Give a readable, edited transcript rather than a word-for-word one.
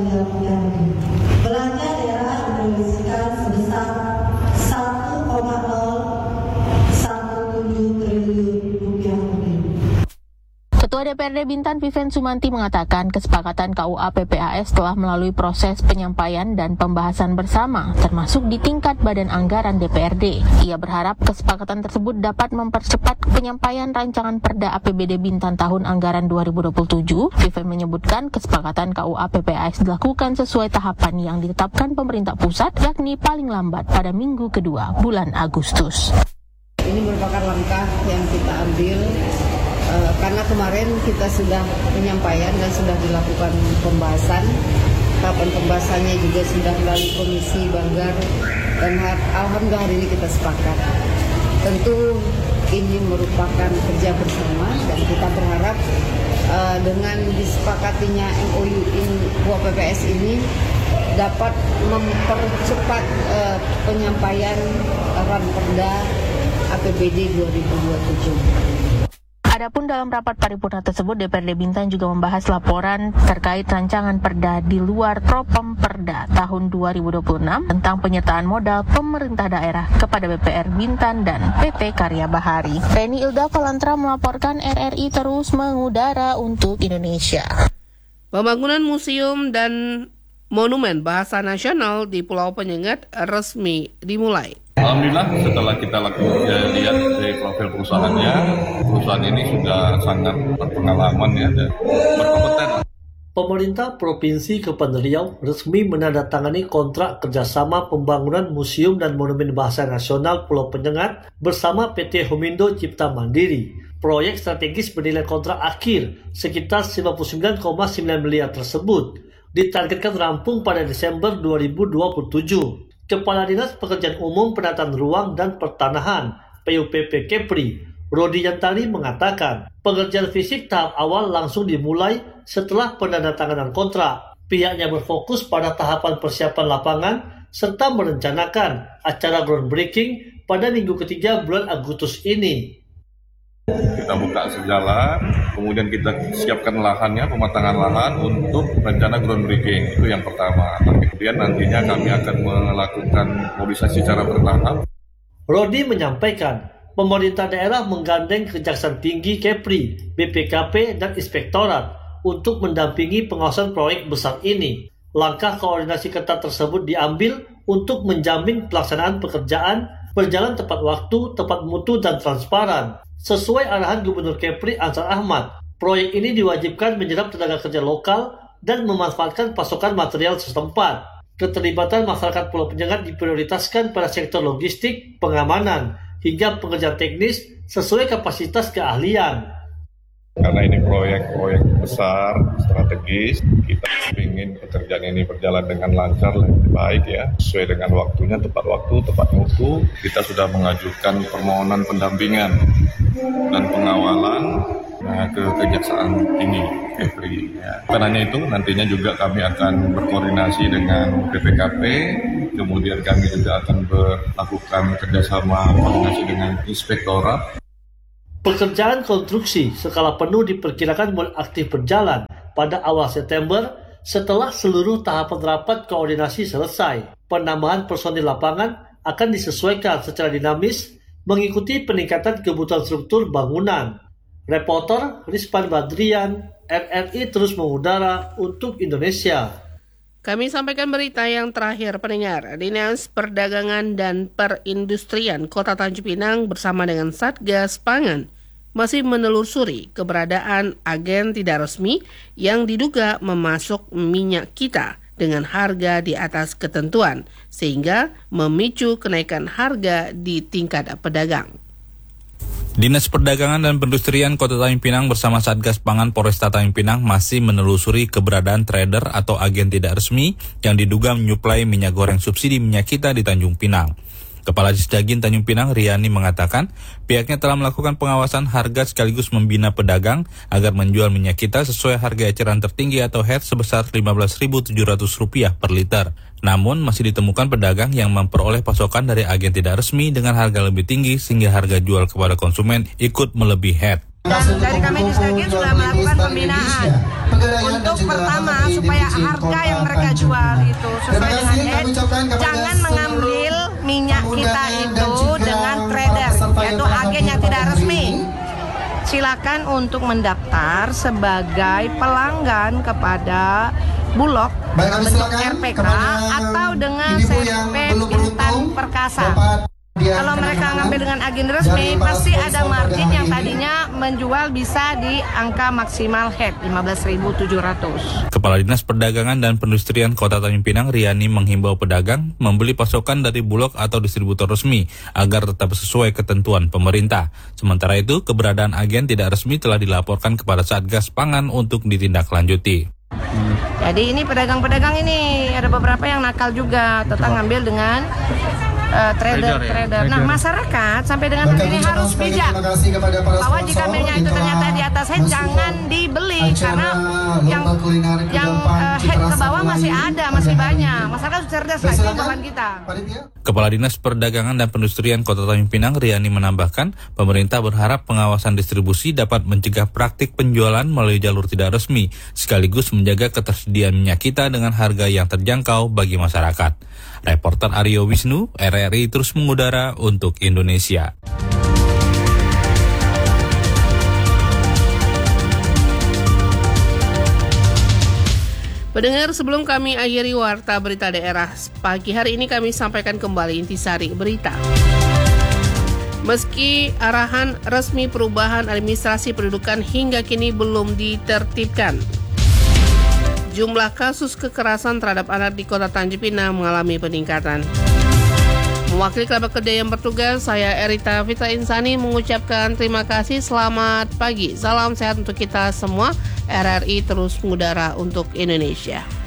Belanja daerah diproyeksikan sebesar 1,017 triliun rupiah lebih. Ketua DPRD Bintan Vivian Sumanti mengatakan kesepakatan KUA PPAS telah melalui proses penyampaian dan pembahasan bersama, termasuk di tingkat Badan Anggaran DPRD. Ia berharap kesepakatan tersebut dapat mempercepat penyampaian rancangan Perda APBD Bintan tahun anggaran 2027. Vivian menyebutkan kesepakatan KUA PPAS dilakukan sesuai tahapan yang ditetapkan pemerintah pusat, yakni paling lambat pada minggu kedua bulan Agustus. Ini merupakan langkah yang kita ambil karena kemarin kita sudah penyampaian dan sudah dilakukan pembahasan. Tahapan pembahasannya juga sudah melalui Komisi Banggar dan alhamdulillah hari ini kita sepakat. Tentu ini merupakan kerja bersama dan kita berharap dengan disepakatinya MOU PPAS ini dapat mempercepat penyampaian Ranperda APBD 2027. Adapun dalam rapat paripurna tersebut, DPRD Bintan juga membahas laporan terkait rancangan perda di luar Propam Perda tahun 2026 tentang penyertaan modal pemerintah daerah kepada BPR Bintan dan PT Karya Bahari. Reni Ilda Valantra melaporkan RRI terus mengudara untuk Indonesia. Pembangunan museum dan monumen bahasa nasional di Pulau Penyengat resmi dimulai. Alhamdulillah setelah kita lihat dari profil perusahaan ini sudah sangat berpengalaman ya dan berkompeten. Pemerintah Provinsi Kepulauan Riau resmi menandatangani kontrak kerjasama pembangunan Museum dan Monumen Bahasa Nasional Pulau Penyengat bersama PT Homindo Cipta Mandiri. Proyek strategis bernilai kontrak akhir sekitar 59,9 miliar tersebut ditargetkan rampung pada Desember 2027. Kepala Dinas Pekerjaan Umum Penataan Ruang dan Pertanahan PUPP Kepri, Rodi Yantari mengatakan, pengerjaan fisik tahap awal langsung dimulai setelah penandatanganan kontrak. Pihaknya berfokus pada tahapan persiapan lapangan serta merencanakan acara groundbreaking pada minggu ketiga bulan Agustus ini. Kita buka segala, kemudian kita siapkan lahannya, pematangan lahan untuk rencana groundbreaking, itu yang pertama. Kemudian nantinya kami akan melakukan mobilisasi secara bertahap. Rodi menyampaikan, pemerintah daerah menggandeng Kejaksaan Tinggi Kepri, BPKP, dan Inspektorat untuk mendampingi pengawasan proyek besar ini. Langkah koordinasi ketat tersebut diambil untuk menjamin pelaksanaan pekerjaan berjalan tepat waktu, tepat mutu, dan transparan. Sesuai arahan Gubernur Kepri Ansar Ahmad, proyek ini diwajibkan menyerap tenaga kerja lokal dan memanfaatkan pasokan material setempat. Keterlibatan masyarakat Pulau Penyengat diprioritaskan pada sektor logistik, pengamanan, hingga pengerjaan teknis sesuai kapasitas keahlian. Karena ini proyek besar, strategis, kita ingin pekerjaan ini berjalan dengan lancar, lebih baik ya, sesuai dengan waktunya, tepat waktu, tepat mutu. Kita sudah mengajukan permohonan pendampingan dan pengawalan ke Kejaksaan Tinggi Kepri. Ya. Karena itu nantinya juga kami akan berkoordinasi dengan BPKP, kemudian kami juga akan melakukan kerjasama koordinasi dengan Inspektorat. Pekerjaan konstruksi skala penuh diperkirakan mulai aktif berjalan pada awal September setelah seluruh tahapan rapat koordinasi selesai. Penambahan personil lapangan akan disesuaikan secara dinamis mengikuti peningkatan kebutuhan struktur bangunan. Reporter Rizpan Badrian, RRI terus mengudara untuk Indonesia. Kami sampaikan berita yang terakhir, pendengar. Dinas Perdagangan dan Perindustrian Kota Tanjung Pinang bersama dengan Satgas Pangan masih menelusuri keberadaan agen tidak resmi yang diduga memasok minyak kita dengan harga di atas ketentuan, sehingga memicu kenaikan harga di tingkat pedagang. Dinas Perdagangan dan Perindustrian Kota Tanjung Pinang bersama Satgas Pangan Polresta Tanjung Pinang masih menelusuri keberadaan trader atau agen tidak resmi yang diduga menyuplai minyak goreng subsidi minyak kita di Tanjung Pinang. Kepala Disdagin Tanjung Pinang, Riani, mengatakan pihaknya telah melakukan pengawasan harga sekaligus membina pedagang agar menjual minyak kita sesuai harga eceran tertinggi atau HET sebesar Rp15.700 per liter. Namun masih ditemukan pedagang yang memperoleh pasokan dari agen tidak resmi dengan harga lebih tinggi sehingga harga jual kepada konsumen ikut melebihi HET. Dan dari Kementerian Dalam sudah melakukan pembinaan untuk pertama supaya harga yang mereka jual itu sesuai dengan jangan mengambil minyak kita itu dengan trader yaitu agen yang tidak resmi. Silakan untuk mendaftar sebagai pelanggan kepada Bulog bentuk RPK atau dengan CP Bintang Perkasa. Kalau mereka ngambil dengan agen resmi, pasti ada margin yang tadinya menjual bisa di angka maksimal head 15.700. Kepala Dinas Perdagangan dan Perindustrian Kota Tanjung Pinang, Riani, menghimbau pedagang membeli pasokan dari Bulog atau distributor resmi agar tetap sesuai ketentuan pemerintah. Sementara itu, keberadaan agen tidak resmi telah dilaporkan kepada Satgas Pangan untuk ditindaklanjuti. Jadi ini pedagang-pedagang ini ada beberapa yang nakal juga tentang ngambil dengan trader. Nah, masyarakat sampai dengan hari ini harus bijak bahwa jika minyak itu ternyata di atas head jangan dibeli karena yang head ke bawah masih ada, masih banyak. Masyarakat harus cerdas lagi kawan kita. Kepala Dinas Perdagangan dan Perindustrian Kota Tanjung Pinang, Riani, menambahkan pemerintah berharap pengawasan distribusi dapat mencegah praktik penjualan melalui jalur tidak resmi sekaligus menjaga ketersediaan minyak kita dengan harga yang terjangkau bagi masyarakat. Reporter Aryo Wisnu, RRI terus mengudara untuk Indonesia. Pendengar, sebelum kami akhiri Warta Berita Daerah pagi hari ini, kami sampaikan kembali intisari berita. Meski arahan resmi perubahan administrasi pendudukan hingga kini belum ditertibkan, jumlah kasus kekerasan terhadap anak di Kota Tanjung Pinang mengalami peningkatan. Mewakili kerabat kerja yang bertugas, saya Erita Vita Insani mengucapkan terima kasih, selamat pagi. Salam sehat untuk kita semua. RRI terus mengudara untuk Indonesia.